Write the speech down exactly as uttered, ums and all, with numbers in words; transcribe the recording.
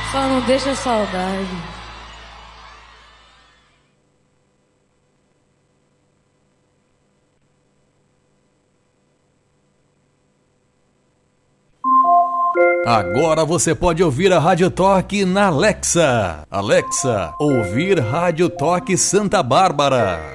Só não deixa saudade. Agora você pode ouvir a Rádio Toque na Alexa. Alexa, ouvir Rádio Toque Santa Bárbara.